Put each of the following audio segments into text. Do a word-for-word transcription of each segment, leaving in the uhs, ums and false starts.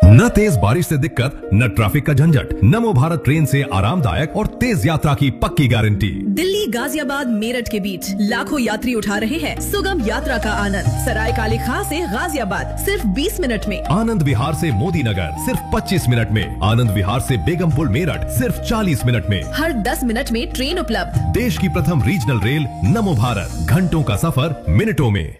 न तेज बारिश से दिक्कत, न ट्रैफिक का झंझट। नमो भारत ट्रेन से आरामदायक और तेज यात्रा की पक्की गारंटी। दिल्ली गाजियाबाद मेरठ के बीच लाखों यात्री उठा रहे हैं सुगम यात्रा का आनंद। सराय काली खां से गाजियाबाद सिर्फ बीस मिनट में। आनंद विहार से मोदी नगर सिर्फ पच्चीस मिनट में। आनंद विहार से बेगमपुर मेरठ सिर्फ चालीस मिनट में। हर दस मिनट में ट्रेन उपलब्ध। देश की प्रथम रीजनल रेल नमो भारत, घंटों का सफर मिनटों में।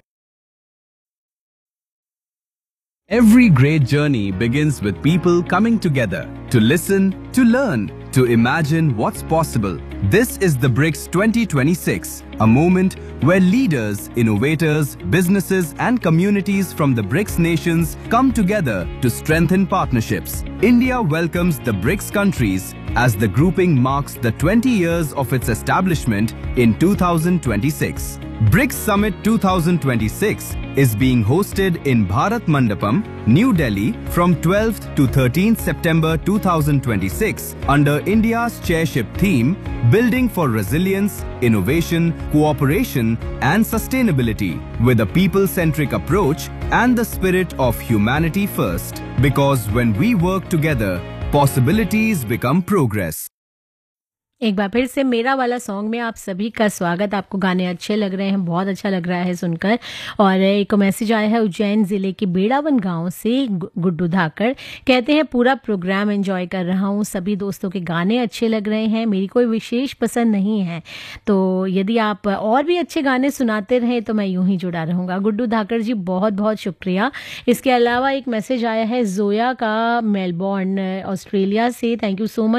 Every great journey begins with people coming together to listen, to learn, to imagine what's possible. This is the BRICS twenty twenty-six, a moment where leaders, innovators, businesses and communities from the BRICS nations come together to strengthen partnerships. India welcomes the BRICS countries as the grouping marks the twenty years of its establishment in two thousand twenty-six. BRICS Summit twenty twenty-six is being hosted in Bharat Mandapam, New Delhi from twelfth to thirteenth September two thousand twenty-six under India's chairship theme Building for Resilience, Innovation, Cooperation and Sustainability with a people-centric approach and the spirit of humanity first. Because when we work together, possibilities become progress. एक बार फिर से मेरा वाला song में आप सभी का स्वागत। आपको गाने अच्छे लग रहे हैं, बहुत अच्छा लग रहा है सुनकर। और एक मैसेज आया है उज्जैन ज़िले के बेड़ावन गांव से, गुड्डू धाकड़ कहते हैं पूरा प्रोग्राम एंजॉय कर रहा हूं, सभी दोस्तों के गाने अच्छे लग रहे हैं, मेरी कोई विशेष पसंद नहीं है, तो यदि आप और भी अच्छे गाने सुनाते रहें तो मैं यूं ही जुड़ा रहूँगा। गुड्डू धाकड़ जी बहुत बहुत शुक्रिया। इसके अलावा एक मैसेज आया है जोया का मेलबॉर्न ऑस्ट्रेलिया से, थैंक यू सो मच।